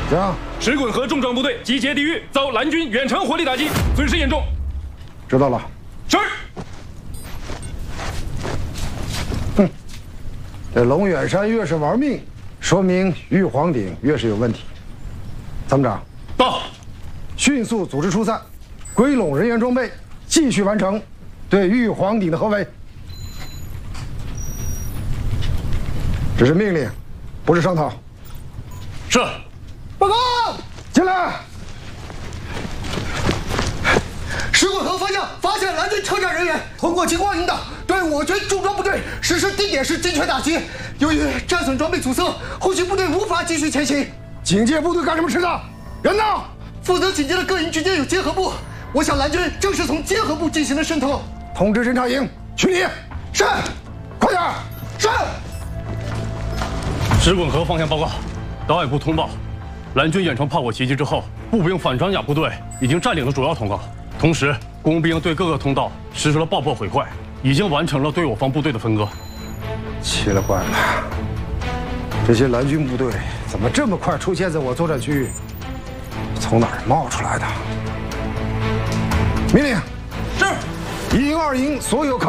讲。 石滚河重装部队集结地域，遭蓝军远程火力打击，损失严重。 知道了。 是。 这龙远山越是玩命，说明玉皇鼎越是有问题。参谋长， 到。 迅速组织出散，归拢人员装备，继续完成对玉皇鼎的合围。这是命令，不是商讨。 是。 报告，进来。 石滚河方向发现蓝军车站人员，通过激光引导对我军重装部队实施地点式精确打击。由于战损装备阻塞，后续部队无法继续前行。 警戒部队干什么吃的？人呢？ 负责警戒的各营之间有结合部，我想蓝军正是从结合部进行了渗透。 通知侦察营去你。 是， 快点。 是。 石滚河方向报告，导演部通报，蓝军远程炮火袭击之后，步兵反装甲部队已经占领了主要通道，同时工兵对各个通道实施了爆破毁坏，已经完成了对我方部队的分割。 奇了怪了，这些蓝军部队怎么这么快出现在我作战区域？从哪儿冒出来的？命令， 是。 1营2营所有